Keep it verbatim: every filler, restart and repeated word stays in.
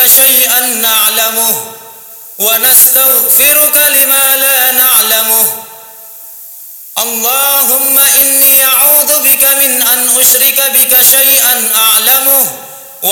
شيئا نعلمه ونستغفرك لما لا نعلمه. اللهم إني أعوذ بك من أن أشرك بك شيئا